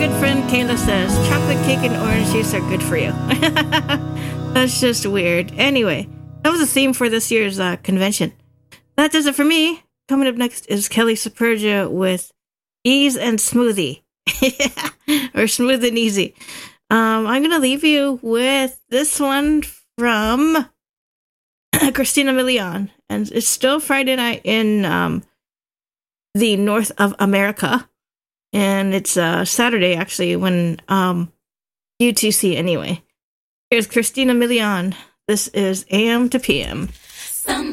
good friend Kayla says, chocolate cake and orange juice are good for you. That's just weird. Anyway, that was the theme for this year's convention. That does it for me. Coming up next is Kelly Supergia with Ease and Smoothie. Or Smooth and Easy. I'm going to leave you with this one from Christina Milian. And it's still Friday night in the north of America. And it's Saturday, actually, when UTC anyway. Here's Christina Milian. This is AM to PM.